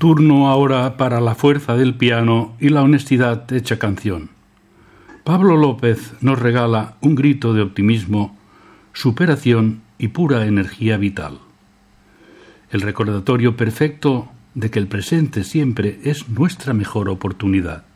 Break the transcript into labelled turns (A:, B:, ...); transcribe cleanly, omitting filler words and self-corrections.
A: Turno ahora para la fuerza del piano y la honestidad hecha canción. Pablo López nos regala un grito de optimismo, superación y pura energía vital. El recordatorio perfecto de que el presente siempre es nuestra mejor oportunidad.